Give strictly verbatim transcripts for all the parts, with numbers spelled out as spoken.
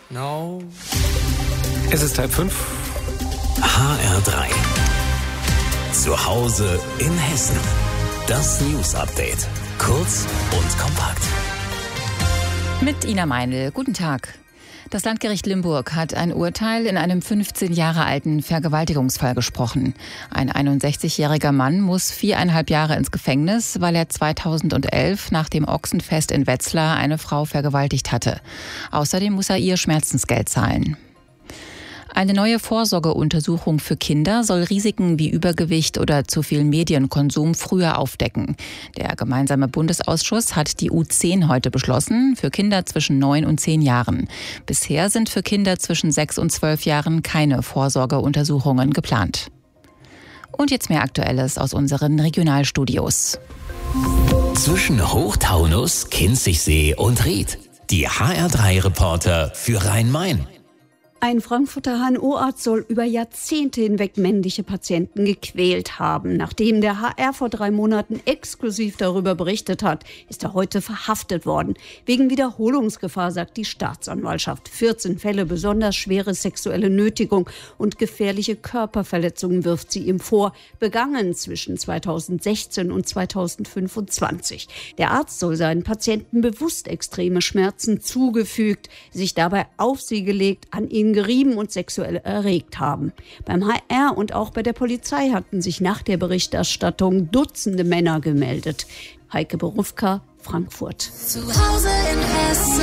No. Es ist halb fünf. H R drei. Zu Hause in Hessen. Das News Update. Kurz und kompakt. Mit Ina Meinl. Guten Tag. Das Landgericht Limburg hat ein Urteil in einem fünfzehn Jahre alten Vergewaltigungsfall gesprochen. Ein einundsechzigjähriger Mann muss viereinhalb Jahre ins Gefängnis, weil er zweitausendelf nach dem Ochsenfest in Wetzlar eine Frau vergewaltigt hatte. Außerdem muss er ihr Schmerzensgeld zahlen. Eine neue Vorsorgeuntersuchung für Kinder soll Risiken wie Übergewicht oder zu viel Medienkonsum früher aufdecken. Der gemeinsame Bundesausschuss hat die U zehn heute beschlossen, für Kinder zwischen neun und zehn Jahren. Bisher sind für Kinder zwischen sechs und zwölf Jahren keine Vorsorgeuntersuchungen geplant. Und jetzt mehr Aktuelles aus unseren Regionalstudios. Zwischen Hochtaunus, Kinzigsee und Ried. Die H R drei Reporter für Rhein-Main. Ein Frankfurter H N O-Arzt soll über Jahrzehnte hinweg männliche Patienten gequält haben. Nachdem der H R vor drei Monaten exklusiv darüber berichtet hat, ist er heute verhaftet worden. Wegen Wiederholungsgefahr, sagt die Staatsanwaltschaft. vierzehn Fälle besonders schwere sexuelle Nötigung und gefährliche Körperverletzungen wirft sie ihm vor, begangen zwischen zweitausendsechzehn und zweitausendfünfundzwanzig. Der Arzt soll seinen Patienten bewusst extreme Schmerzen zugefügt, sich dabei auf sie gelegt, an ihnen gerieben und sexuell erregt haben. Beim H R und auch bei der Polizei hatten sich nach der Berichterstattung Dutzende Männer gemeldet. Heike Berufka, Frankfurt. Zu Hause in Hessen.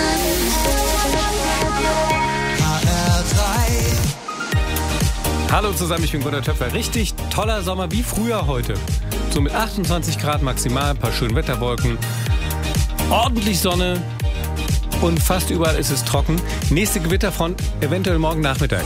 H R drei. Hallo zusammen, ich bin Gunnar Töpfer. Richtig toller Sommer wie früher heute. So mit achtundzwanzig Grad maximal, ein paar schöne Wetterwolken, ordentlich Sonne. Und fast überall ist es trocken. Nächste Gewitterfront eventuell morgen Nachmittag.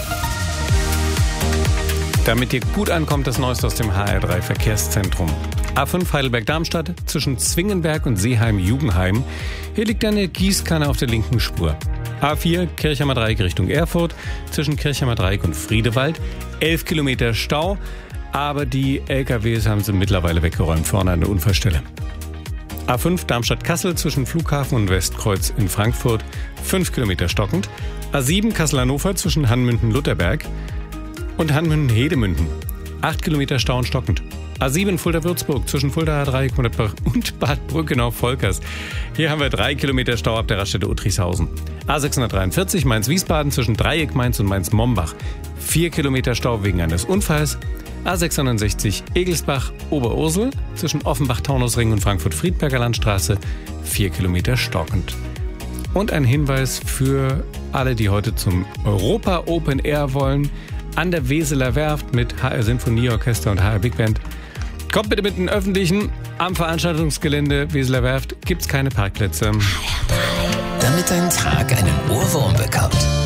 Damit ihr gut ankommt, das Neueste aus dem H R drei Verkehrszentrum. A fünf Heidelberg-Darmstadt zwischen Zwingenberg und Seeheim-Jugendheim. Hier liegt eine Gießkanne auf der linken Spur. A vier Kirchheimer Dreieck Richtung Erfurt zwischen Kirchheimer Dreieck und Friedewald. elf Kilometer Stau, aber die L K Ws haben sie mittlerweile weggeräumt, vorne an der Unfallstelle. A fünf Darmstadt-Kassel zwischen Flughafen und Westkreuz in Frankfurt, fünf Kilometer stockend. A sieben Kassel-Hannover zwischen Hannmünden-Lutterberg und Hannmünden-Hedemünden, acht Kilometer Stau und stockend. A sieben Fulda-Würzburg zwischen Fulda Dreieck und Bad Brückenau-Volkers. Hier haben wir drei Kilometer Stau ab der Raststätte Uttrichshausen. A sechshundertdreiundvierzig Mainz-Wiesbaden zwischen Dreieck Mainz und Mainz-Mombach. vier Kilometer Stau wegen eines Unfalls. A sechshundertsechzig Egelsbach Oberursel zwischen Offenbach-Taunusring und Frankfurt-Friedberger Landstraße, vier Kilometer stockend. Und ein Hinweis für alle, die heute zum Europa Open Air wollen, an der Weseler Werft mit H R Sinfonieorchester und H R Big Band. Kommt bitte mit den Öffentlichen. Am Veranstaltungsgelände Weseler Werft gibt's keine Parkplätze. Damit dein Tag einen Ohrwurm bekommt.